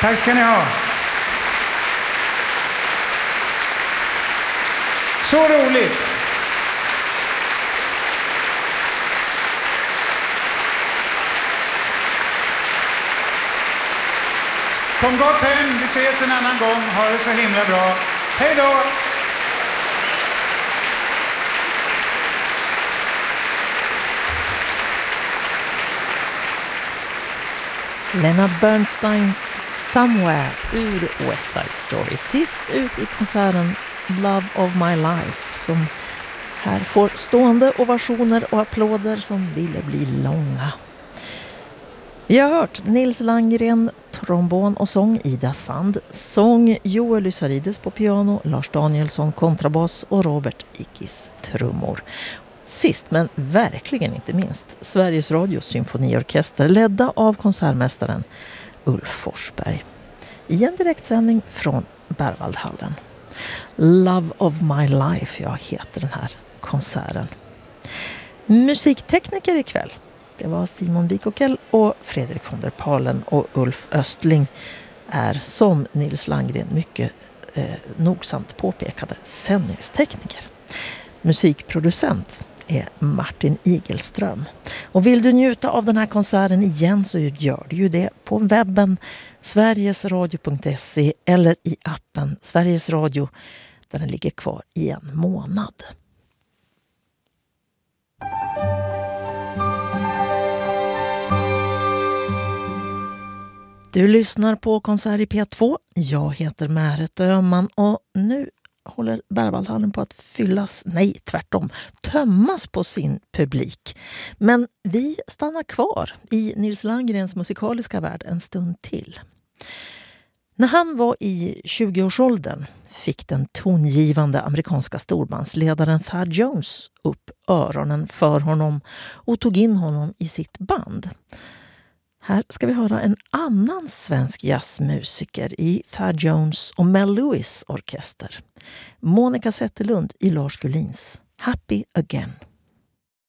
Tack ska ni ha. Så roligt. Kom gott hem, vi ses en annan gång. Ha det så himla bra. Hej då! Leonard Bernsteins Somewhere ur West Side Story. Sist ut i konserten Love of My Life, som här får stående ovationer och applåder som ville bli långa. Vi har hört Nils Landgren, trombon och sång, Ida Sand, sång Joel Lysarides på piano, Lars Danielsson kontrabas och Robert Ikis trummor. Sist men verkligen inte minst Sveriges Radios symfoniorkester ledda av konsertmästaren Ulf Forsberg i en direktsändning från Berwaldhallen. Love of My Life, jag heter den här konserten. Musiktekniker ikväll, det var Simon Wikåkel och Fredrik von der Palen, och Ulf Östling är, som Nils Landgren mycket nogsamt påpekade, sändningstekniker. Musikproducent är Martin Igelström. Och vill du njuta av den här konserten igen så gör du ju det på webben sverigesradio.se eller i appen Sveriges Radio, där den ligger kvar i en månad. Du lyssnar på Konsert i P2. Jag heter Märet Öhman och nu håller Berwaldhallen på att tömmas på sin publik. Men vi stannar kvar i Nils Landgrens musikaliska värld en stund till. När han var i 20-årsåldern fick den tongivande amerikanska storbandsledaren Thad Jones upp öronen för honom och tog in honom i sitt band. Här ska vi höra en annan svensk jazzmusiker i Thad Jones och Mel Lewis orkester. Monica Zetterlund i Lars Gullins Happy Again.